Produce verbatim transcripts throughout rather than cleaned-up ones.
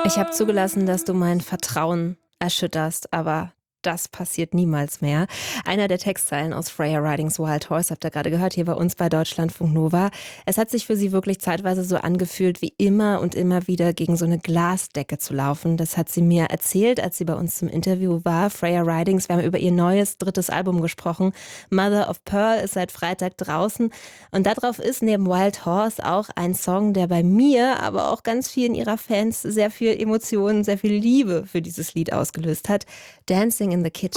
Ich habe zugelassen, dass du mein Vertrauen erschütterst, aber das passiert niemals mehr. Einer der Textzeilen aus Freya Ridings Wild Horse habt ihr gerade gehört, hier bei uns bei Deutschlandfunk Nova. Es hat sich für sie wirklich zeitweise so angefühlt, wie immer und immer wieder gegen so eine Glasdecke zu laufen. Das hat sie mir erzählt, als sie bei uns zum Interview war. Freya Ridings, wir haben über ihr neues drittes Album gesprochen. Mother of Pearl ist seit Freitag draußen. Und darauf ist neben Wild Horse auch ein Song, der bei mir, aber auch ganz vielen ihrer Fans sehr viel Emotionen, sehr viel Liebe für dieses Lied ausgelöst hat. Dancing in the Kitchen.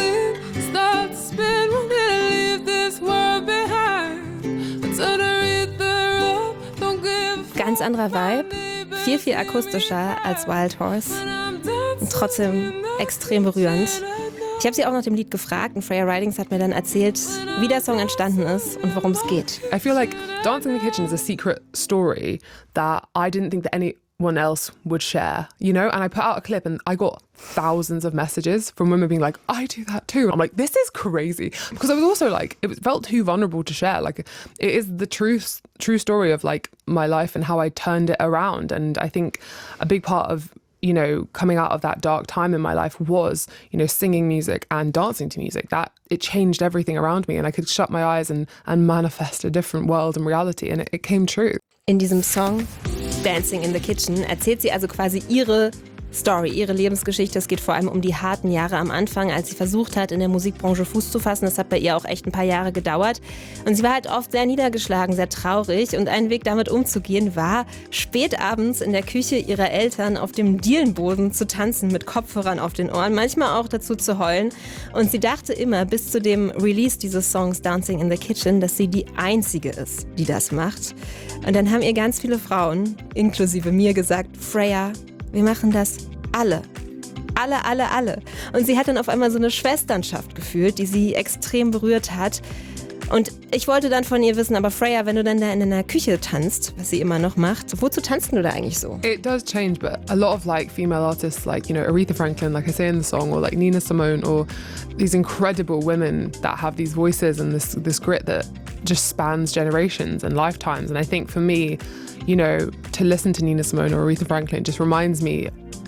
Ganz anderer Vibe, viel, viel akustischer als Wild Horse und trotzdem extrem berührend. Ich habe sie auch nach dem Lied gefragt und Freya Ridings hat mir dann erzählt, wie der Song entstanden ist und worum es geht. I feel like Dancing in the Kitchen is a secret story that I didn't think that any one else would share, you know, and I put out a clip and I got thousands of messages from women being like, I do that too. I'm like, this is crazy, because I was also like, it felt too vulnerable to share. Like, it is the true true story of like my life and how I turned it around. And I think a big part of, you know, coming out of that dark time in my life was, you know, singing music and dancing to music. That it changed everything around me, and I could shut my eyes and and manifest a different world and reality, and it, it came true. In diesem Song Dancing in the Kitchen erzählt sie also quasi ihre Story, ihre Lebensgeschichte. Es geht vor allem um die harten Jahre am Anfang, als sie versucht hat, in der Musikbranche Fuß zu fassen. Das hat bei ihr auch echt ein paar Jahre gedauert. Und sie war halt oft sehr niedergeschlagen, sehr traurig. Und ein Weg, damit umzugehen, war, spät abends in der Küche ihrer Eltern auf dem Dielenboden zu tanzen, mit Kopfhörern auf den Ohren, manchmal auch dazu zu heulen. Und sie dachte immer, bis zu dem Release dieses Songs Dancing in the Kitchen, dass sie die Einzige ist, die das macht. Und dann haben ihr ganz viele Frauen, inklusive mir, gesagt, Freya, wir machen das alle. Alle, alle, alle. Und sie hat dann auf einmal so eine Schwesternschaft gefühlt, die sie extrem berührt hat. Und ich wollte dann von ihr wissen, aber Freya, wenn du dann da in einer Küche tanzt, was sie immer noch macht, wozu tanzt du da eigentlich so? It does change, but a lot of like female artists like, you know, Aretha Franklin, like I say in the song, or like Nina Simone, or these incredible women that have these voices and this this grit that just spans generations and lifetimes. And I think for me, you know, to listen to Nina Simone or Aretha Franklin just reminds me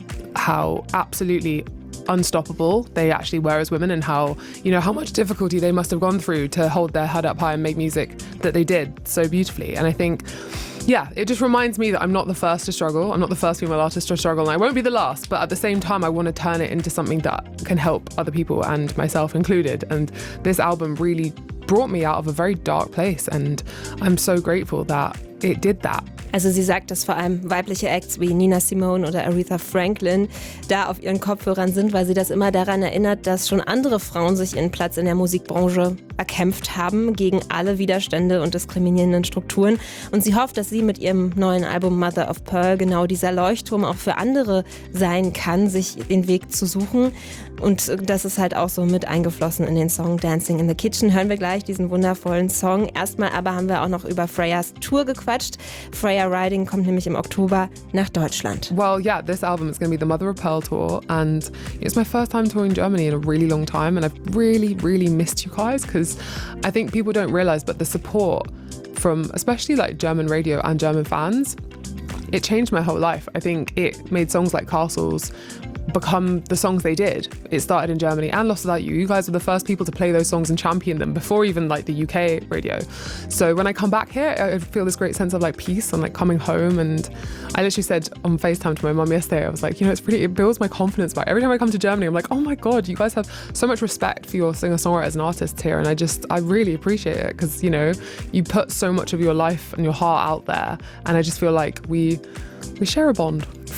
how absolutely unstoppable they actually were as women, and how, you know, how much difficulty they must have gone through to hold their head up high and make music that they did so beautifully. And I think, yeah, it just reminds me that I'm not the first to struggle. I'm not the first female artist to struggle, and I won't be the last. But at the same time, I want to turn it into something that can help other people, and myself included. And this album really brought me out of a very dark place, and I'm so grateful that it did that. Also sie sagt, dass vor allem weibliche Acts wie Nina Simone oder Aretha Franklin da auf ihren Kopfhörern sind, weil sie das immer daran erinnert, dass schon andere Frauen sich ihren Platz in der Musikbranche erkämpft haben gegen alle Widerstände und diskriminierenden Strukturen. Und sie hofft, dass sie mit ihrem neuen Album Mother of Pearl genau dieser Leuchtturm auch für andere sein kann, sich den Weg zu suchen. Und das ist halt auch so mit eingeflossen in den Song Dancing in the Kitchen. Hören wir gleich diesen wundervollen Song. Erstmal aber haben wir auch noch über Freyas Tour gequatscht. Freya Riding kommt nämlich im Oktober nach Deutschland. Well, yeah, this album is going to be the Mother of Pearl tour, and it's my first time touring Germany in a really long time, and I've really, really missed you guys, because I think people don't realize, but the support from especially like German radio and German fans, it changed my whole life. I think it made songs like Castles become the songs they did. It started in Germany, and Lost Without You. You guys were the first people to play those songs and champion them before even like the U K radio. So when I come back here, I feel this great sense of like peace and like coming home. And I literally said on FaceTime to my mum yesterday, I was like, you know, it's pretty, it builds my confidence back. Every time I come to Germany, I'm like, oh my God, you guys have so much respect for your singer-songwriters and artists here. And I just, I really appreciate it, because, you know, you put so much of your life and your heart out there. And I just feel like we, we share a bond.